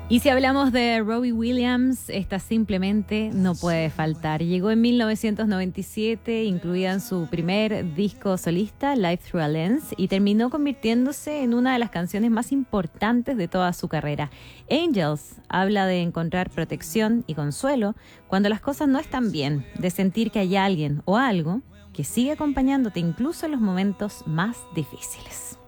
Y si hablamos de Robbie Williams, esta simplemente no puede faltar. Llegó en 1997, incluida en su primer disco solista, Life Through a Lens, y terminó convirtiéndose en una de las canciones más importantes de toda su carrera. Angels habla de encontrar protección y consuelo cuando las cosas no están bien, de sentir que hay alguien o algo que sigue acompañándote incluso en los momentos más difíciles.